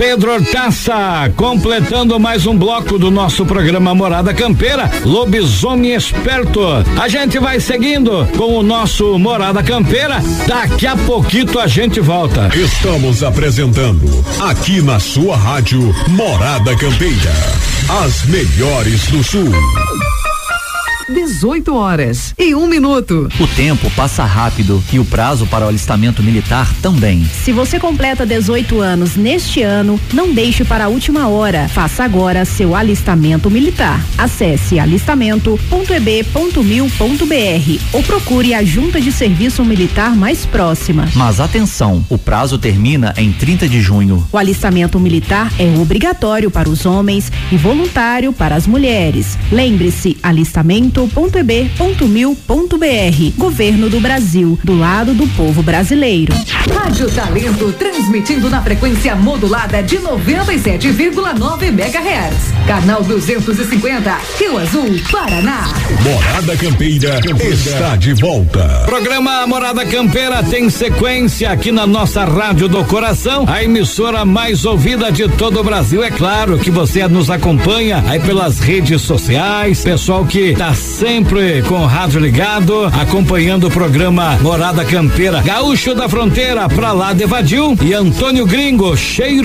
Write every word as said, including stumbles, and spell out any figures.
Pedro Hortaça, completando mais um bloco do nosso programa Morada Campeira, Lobisomem Esperto. A gente vai seguindo com o nosso Morada Campeira, daqui a pouquinho a gente volta. Estamos apresentando, aqui na sua rádio, Morada Campeira, as melhores do Sul. dezoito horas e um minuto. O tempo passa rápido e o prazo para o alistamento militar também. Se você completa dezoito anos neste ano, não deixe para a última hora. Faça agora seu alistamento militar. Acesse alistamento ponto e b ponto mil ponto b r ou procure a junta de serviço militar mais próxima. Mas atenção, o prazo termina em trinta de junho. O alistamento militar é obrigatório para os homens e voluntário para as mulheres. Lembre-se, alistamento ponto e b ponto mil ponto b r. Governo do Brasil, do lado do povo brasileiro. Rádio Talento, transmitindo na frequência modulada de noventa e sete vírgula nove megahertz. Canal duzentos e cinquenta, Rio Azul, Paraná. Morada Campeira está de volta. Programa Morada Campeira tem sequência aqui na nossa Rádio do Coração, a emissora mais ouvida de todo o Brasil. É claro que você nos acompanha aí pelas redes sociais, pessoal que tá sempre com o rádio ligado, acompanhando o programa Morada Campeira. Gaúcho da Fronteira, pra lá de Vadil, e Antônio Gringo, cheiro